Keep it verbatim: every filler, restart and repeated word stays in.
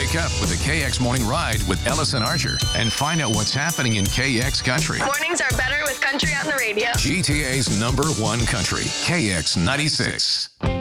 Wake up with the K X Morning Ride with Ellison Archer and find out what's happening in K X Country. Mornings are better with country on the radio. G T A's number one country, K X ninety-six.